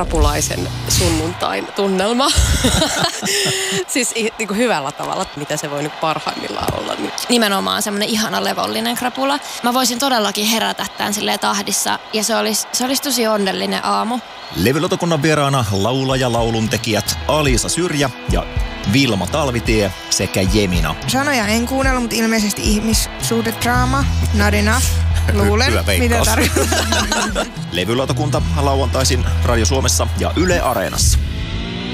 krapulaisen sunnuntain tunnelma. Siis niin kuin hyvällä tavalla, mitä se voi nyt parhaimmillaan olla. Nimenomaan semmoinen ihana levollinen krapula. Mä voisin todellakin herätä tämän silleen tahdissa ja se olisi tosi onnellinen aamu. Levylautakunnan vieraana laulaja lauluntekijät Alisa Syrjä ja Vilma Talvitie sekä Jemina. Sanoja en kuunnellut, mutta ilmeisesti ihmissuhdedraama. Not enough. Luulen, Hyvä veikkaus. mitä tarkoittaa. Levylautakunta lauantaisin Radio Suomessa ja Yle Areenassa.